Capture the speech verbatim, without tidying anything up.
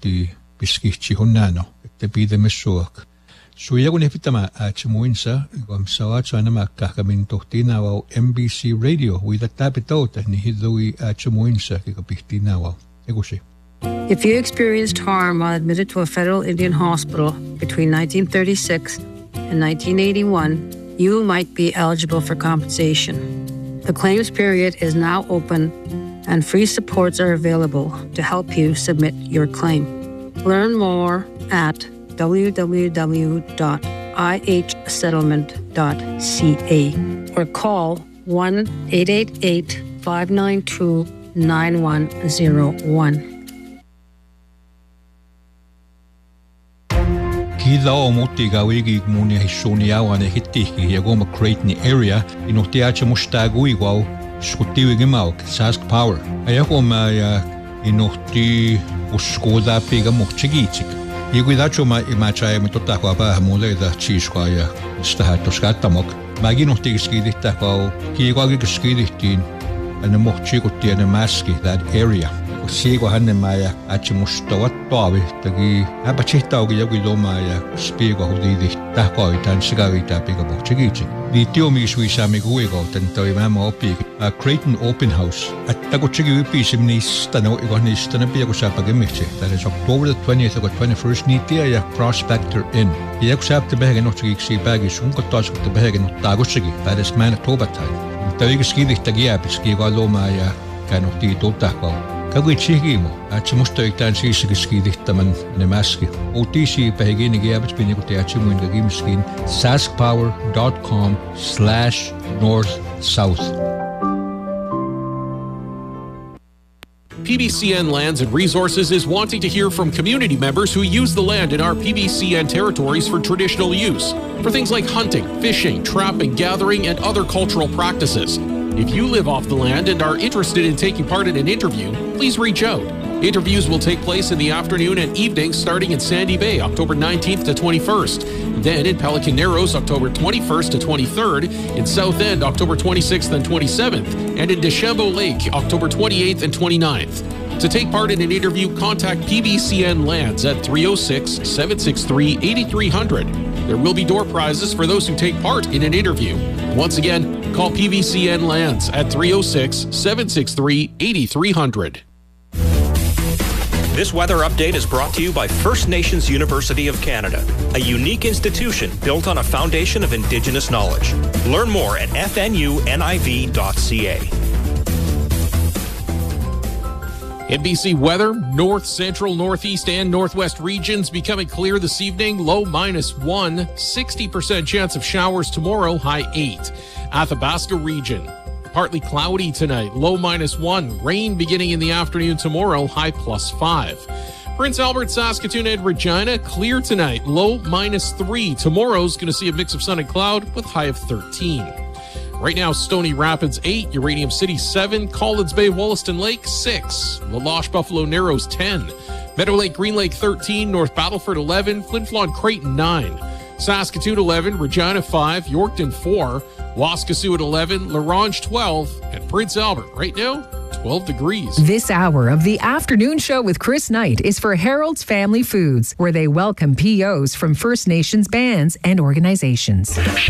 ti biskihchi hunnano te pide mesuak suya kun epitama achmuinsa kom sawat sana makakamin tohtina wa M B C radio with the tapitota ni hidui achmuinsa ki kapihtina wa egusi. If you experienced harm while admitted to a federal Indian hospital between nineteen thirty-six and nineteen eighty-one, you might be eligible for compensation. The claims period is now open and free supports are available to help you submit your claim. Learn more at w w w dot i h settlement dot c a or call one eight eight eight, five nine two, nine one zero one. Kila o moti gawigi muni hishoni awane hitiki ya goma create ni area inoti acha mustagui wao skutiwi gemauk Sask Power. Ayako ma ya inoti uskoda pega mochigitik. Iguidacho ma imacha mitota kwa ba mole da chishwa ya stahato skatamok. Magi noti skidita kwa kiwagi skiditin ana mochiguti ana maski that area. Sigo hanne maya achi mustawat tawi tagi abachita ogi yogi do maya spiego hudidi tahko itan sigawi tapiga bochigichi di tio mi sui sami guigo tanto imamo opi a Creighton Open House at tago chigi upi simni stano igoni stana piago sapa gemichi. That is October the twentieth or twenty-first ni tia ya Prospector Inn piago sap te behege no chigi si bagi sunko tosk te behege no tago chigi. That is Manitoba time tawiga skidi tagia piskigo lo maya kano ti to tahko Kagui chihimo, achi musta iktan sisigskidihtaman nemaski. O T C pahigini giabit pinikuti achi muin gagimskin saskpower.com slash north south. P B C N Lands and Resources is wanting to hear from community members who use the land in our P B C N territories for traditional use, for things like hunting, fishing, trapping, gathering, and other cultural practices. If you live off the land and are interested in taking part in an interview, please reach out. Interviews will take place in the afternoon and evening starting in Sandy Bay, October nineteenth to twenty-first. Then in Pelican Narrows, October twenty-first to twenty-third. In South End, October twenty-sixth and twenty-seventh. And in Deschambault Lake, October twenty-eighth and twenty-ninth. To take part in an interview, contact P B C N Lands at three oh six, seven six three, eight three hundred. There will be door prizes for those who take part in an interview. Once again, call P B C N Lands at three oh six, seven six three, eight three hundred. This weather update is brought to you by First Nations University of Canada, a unique institution built on a foundation of Indigenous knowledge. Learn more at f n u n i v dot c a. N B C weather, north, central, northeast, and northwest regions becoming clear this evening. Low minus one, sixty percent chance of showers tomorrow, high eight. Athabasca region, partly cloudy tonight, low minus one. Rain beginning in the afternoon tomorrow, high plus five. Prince Albert, Saskatoon, and Regina, clear tonight, low minus three. Tomorrow's going to see a mix of sun and cloud with high of thirteen. Right now, Stony Rapids eight, Uranium City seven, Collins Bay, Wollaston Lake six, La Loche, Buffalo Narrows ten, Meadow Lake, Green Lake thirteen, North Battleford eleven, Flin Flon, Creighton nine, Saskatoon eleven, Regina five, Yorkton four, Waskesiu at eleven, La Ronge twelve, and Prince Albert right now twelve degrees. This hour of the afternoon show with Chris Knight is for Harold's Family Foods, where they welcome P Os from First Nations bands and organizations.